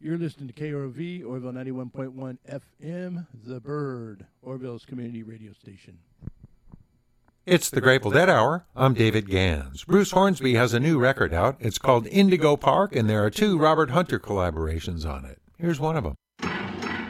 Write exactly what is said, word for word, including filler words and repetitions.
You're listening to K O R V, Orville ninety-one point one F M, The Bird, Orville's community radio station. It's the Grateful Dead Hour. I'm David Gans. Bruce Hornsby has a new record out. It's called Indigo Park, and there are two Robert Hunter collaborations on it. Here's one of them.